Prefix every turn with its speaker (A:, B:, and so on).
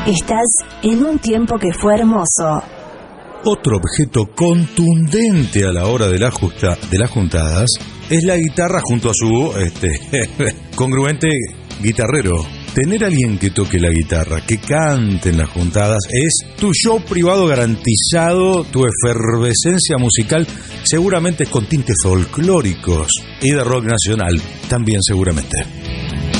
A: Estás en un tiempo que fue hermoso.
B: Otro objeto contundente a la hora de las juntadas es la guitarra junto a su congruente guitarrero. Tener a alguien que toque la guitarra, que cante en las juntadas, es tu show privado garantizado, tu efervescencia musical seguramente con tintes folclóricos y de rock nacional también seguramente.